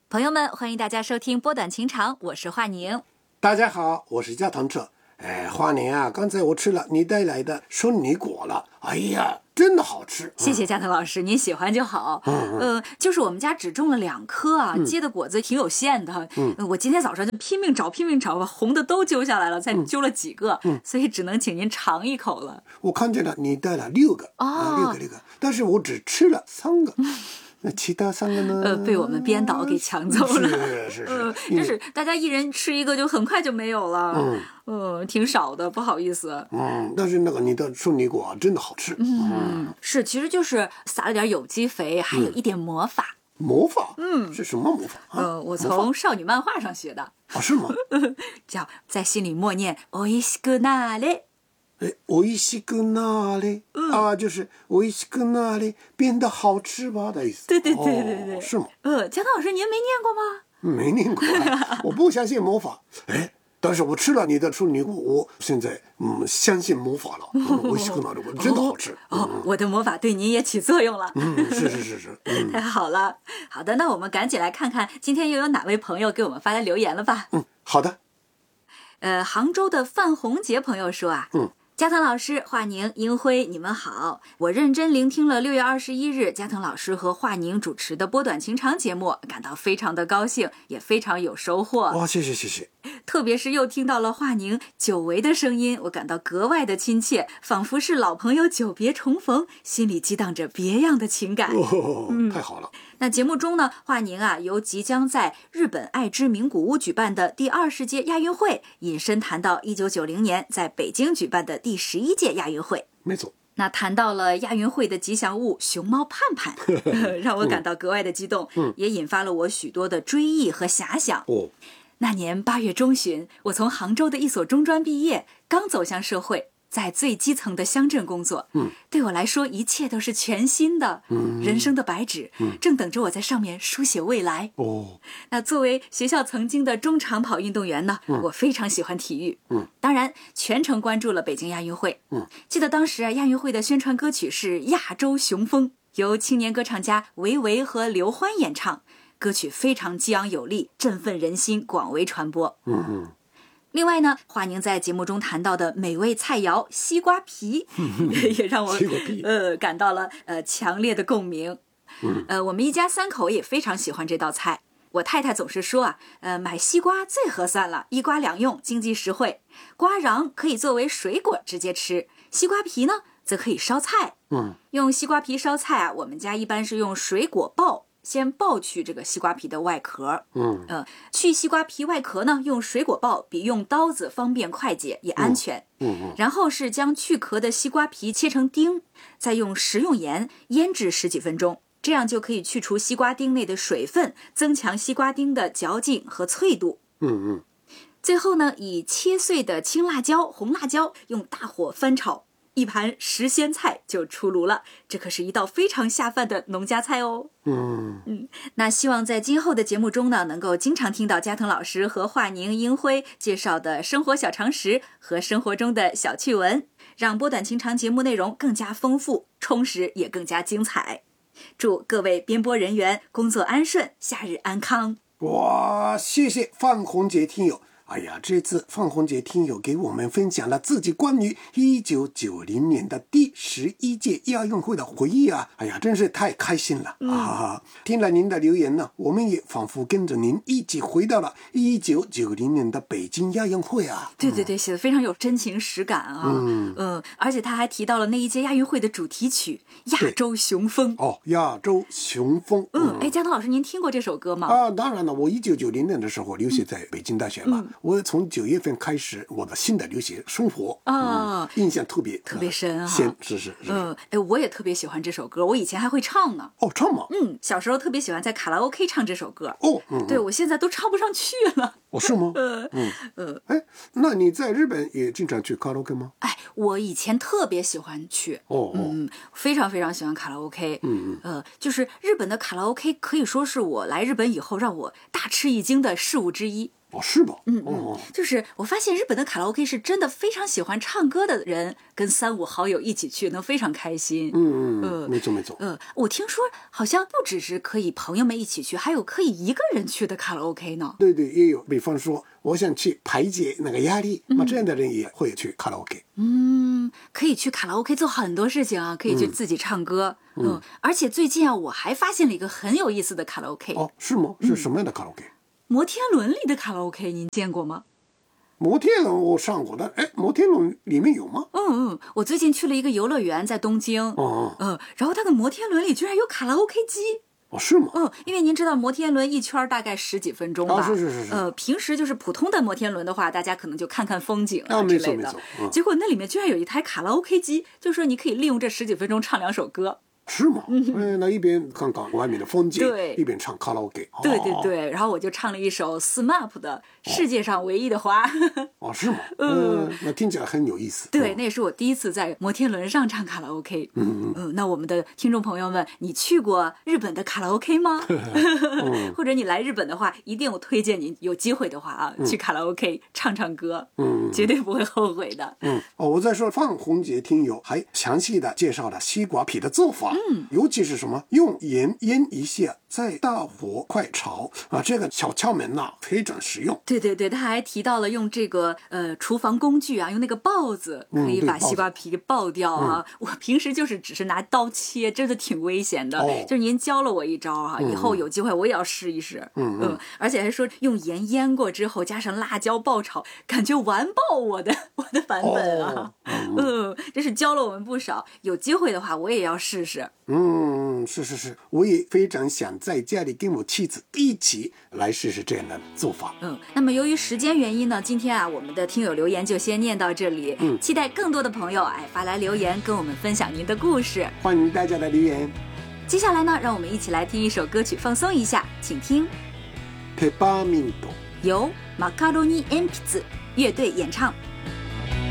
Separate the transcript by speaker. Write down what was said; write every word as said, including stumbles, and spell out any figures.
Speaker 1: 朋友们，欢迎大家收听波短情长，我是华宁。
Speaker 2: 大家好，我是加藤彻。哎，华宁啊，刚才我吃了你带来的圣女果了，哎呀，真的好吃。
Speaker 1: 谢谢加藤老师，嗯、您喜欢就好。嗯呃，就是我们家只种了两颗啊，嗯、结的果子挺有限的。嗯、呃，我今天早上就拼命找，拼命找，把红的都揪下来了，才揪了几个，嗯、所以只能请您尝一口了。
Speaker 2: 我看见了，你带了六个，哦，啊、六个六个，但是我只吃了三个。那其他三个呢？
Speaker 1: 呃，被我们编导给抢走了。
Speaker 2: 是是是，
Speaker 1: 呃，就是大家一人吃一个，就很快就没有了。嗯，呃，挺少的，不好意思。
Speaker 2: 嗯，但是那个你的圣女果真的好吃。
Speaker 1: 嗯，嗯是，其实就是撒了点有机肥，还有一点魔法。
Speaker 2: 嗯、魔法？嗯，是什么魔法？
Speaker 1: 啊、呃，我从少女漫画上学的。
Speaker 2: 啊，是吗？
Speaker 1: 叫在心里默念“おいしくなれ”。
Speaker 2: 哎，おいしくなれ、嗯、啊，就是おいしくなれ变得好吃吧的意思。
Speaker 1: 对对对对对，
Speaker 2: 哦、是吗？
Speaker 1: 呃，加藤老师，您没念过吗？
Speaker 2: 没念过、啊，我不相信魔法。哎，但是我吃了你的圣女果，我现在嗯相信魔法了。おいしくなれ，我真的好吃。
Speaker 1: 哦，哦嗯、我的魔法对您也起作用了。
Speaker 2: 嗯，是是是是，嗯、
Speaker 1: 太好了。好的，那我们赶紧来看看今天又有哪位朋友给我们发来留言了吧？
Speaker 2: 嗯，好的。
Speaker 1: 呃，杭州的范红杰朋友说啊，嗯。加藤老师、华宁、英辉，你们好！我认真聆听了六月二十一日加藤老师和华宁主持的波短情长节目，感到非常的高兴，也非常有收获。
Speaker 2: 哇，谢谢谢谢！
Speaker 1: 特别是又听到了华宁久违的声音，我感到格外的亲切，仿佛是老朋友久别重逢，心里激荡着别样的情感。
Speaker 2: 哦，嗯、太好了！
Speaker 1: 那节目中呢，华宁啊，由即将在日本爱知名古屋举办的第二十届亚运会，引申谈到一九九零年在北京举办的第十一届亚运会。
Speaker 2: 没错。
Speaker 1: 那谈到了亚运会的吉祥物熊猫盼盼，让我感到格外的激动，嗯、也引发了我许多的追忆和遐想。哦，那年八月中旬，我从杭州的一所中专毕业，刚走向社会。在最基层的乡镇工作，嗯，对我来说一切都是全新的，嗯，人生的白纸，嗯，正等着我在上面书写未来。哦，那作为学校曾经的中长跑运动员呢，嗯、我非常喜欢体育，嗯，当然全程关注了北京亚运会，嗯，记得当时啊，亚运会的宣传歌曲是《亚洲雄风》，由青年歌唱家维维和刘欢演唱，歌曲非常激昂有力，振奋人心，广为传播。嗯嗯。另外呢，华宁在节目中谈到的美味菜肴西瓜皮，也让我呃感到了呃强烈的共鸣。嗯、呃，我们一家三口也非常喜欢这道菜。我太太总是说啊，呃，买西瓜最合算了，一瓜两用，经济实惠。瓜瓤可以作为水果直接吃，西瓜皮呢则可以烧菜。嗯，用西瓜皮烧菜啊，我们家一般是用水果刨。先刨去这个西瓜皮的外壳，嗯，呃，去西瓜皮外壳呢，用水果刨比用刀子方便快捷也安全，嗯嗯，然后是将去壳的西瓜皮切成丁，再用食用盐腌制十几分钟，这样就可以去除西瓜丁内的水分，增强西瓜丁的嚼劲和脆度，嗯嗯，最后呢，以切碎的青辣椒、红辣椒用大火翻炒。一盘时鲜菜就出炉了，这可是一道非常下饭的农家菜哦。嗯嗯，那希望在今后的节目中呢，能够经常听到加藤老师和华宁、英辉介绍的生活小常识和生活中的小趣闻，让波短情长节目内容更加丰富、充实，也更加精彩。祝各位编播人员工作安顺，夏日安康。
Speaker 2: 哇，谢谢范红杰听友。哎呀，这次范红杰听友给我们分享了自己关于一九九零年的第十一届亚运会的回忆啊！哎呀，真是太开心了、嗯、啊！听了您的留言呢，我们也仿佛跟着您一起回到了一九九零年的北京亚运会啊！
Speaker 1: 对对对，写得非常有真情实感啊！嗯嗯，而且他还提到了那一届亚运会的主题曲《亚洲雄风》
Speaker 2: 哦，亚洲雄风。
Speaker 1: 嗯，哎，加藤老师，您听过这首歌吗？
Speaker 2: 啊，当然了，我一九九零年的时候留学在北京大学嘛。嗯我从九月份开始我的新的留学生活啊、嗯，印象特别
Speaker 1: 特别深啊，
Speaker 2: 深是是是。
Speaker 1: 嗯，哎，我也特别喜欢这首歌，我以前还会唱呢。
Speaker 2: 哦，唱吗？
Speaker 1: 嗯，小时候特别喜欢在卡拉 OK 唱这首歌。
Speaker 2: 哦，嗯，嗯
Speaker 1: 对，我现在都唱不上去了。
Speaker 2: 哦，是吗？嗯嗯嗯。哎，那你在日本也经常去卡拉 OK 吗？
Speaker 1: 哎，我以前特别喜欢去。哦嗯，非常非常喜欢卡拉 OK。嗯嗯。呃，就是日本的卡拉 OK 可以说是我来日本以后让我大吃一惊的事物之一。
Speaker 2: 哦，是吧？
Speaker 1: 嗯嗯，哦、就是我发现日本的卡拉 OK 是真的非常喜欢唱歌的人，跟三五好友一起去能非常开心。
Speaker 2: 嗯嗯，呃，没错没错。
Speaker 1: 呃，我听说好像不只是可以朋友们一起去，还有可以一个人去的卡拉 OK 呢。
Speaker 2: 对对，也有。比方说，我想去排解那个压力，那、嗯、这样的人也会去卡拉 OK。
Speaker 1: 嗯，可以去卡拉 OK 做很多事情啊，可以去自己唱歌。嗯，嗯而且最近啊，我还发现了一个很有意思的卡拉 OK。
Speaker 2: 哦，是吗？是什么样的卡拉 OK？、嗯
Speaker 1: 摩天轮里的卡拉 OK 您见过吗？
Speaker 2: 摩天轮我上过的，哎，摩天轮里面有吗？
Speaker 1: 嗯嗯，我最近去了一个游乐园，在东京。
Speaker 2: 哦
Speaker 1: 嗯，然后它的摩天轮里居然有卡拉 OK 机。
Speaker 2: 哦，是吗？
Speaker 1: 嗯，因为您知道摩天轮一圈大概十几分钟吧。
Speaker 2: 啊，是是是是。
Speaker 1: 呃，平时就是普通的摩天轮的话，大家可能就看看风景啊之类的。
Speaker 2: 啊，没错没错。嗯、
Speaker 1: 结果那里面居然有一台卡拉 OK 机，就说你可以利用这十几分钟唱两首歌。
Speaker 2: 是吗？嗯，那一边看看外面的风景，
Speaker 1: 对，
Speaker 2: 一边唱卡拉 OK。
Speaker 1: 对对对，然后我就唱了一首 S M A P 的《世界上唯一的花》。
Speaker 2: 哦，是吗？嗯，那听起来很有意思。
Speaker 1: 对，那也是我第一次在摩天轮上唱卡拉 OK。
Speaker 2: 嗯
Speaker 1: 嗯，那我们的听众朋友们，你去过日本的卡拉 OK 吗？或者你来日本的话，一定我推荐你有机会的话啊，去卡拉 OK 唱唱歌，嗯，绝对不会后悔的。
Speaker 2: 嗯，哦，我在说范宏杰听友还详细的介绍了西瓜皮的做法。嗯，尤其是什么用盐腌一下，再大火快炒啊，这个小窍门呐、啊、非常实用。
Speaker 1: 对对对，他还提到了用这个呃厨房工具啊，用那个刨子可以把西瓜皮给刨掉啊。嗯、我平时就是只是拿刀切，真的挺危险的。哦、就是您教了我一招啊，以后有机会我也要试一试。嗯嗯、呃，而且还说用盐腌过之后加上辣椒爆炒，感觉完爆我的我的版本啊。哦、嗯, 嗯，真是教了我们不少。有机会的话，我也要试试。
Speaker 2: 嗯，是是是，我也非常想在家里跟我妻子一起来试试这样的做法。
Speaker 1: 嗯，那么由于时间原因呢，今天啊，我们的听友留言就先念到这里。嗯，期待更多的朋友哎发来留言，跟我们分享您的故事。
Speaker 2: 欢迎大家的留言。
Speaker 1: 接下来呢，让我们一起来听一首歌曲放松一下，请听。
Speaker 2: ペパーミント
Speaker 1: 由马卡罗尼鉛笔乐队演唱。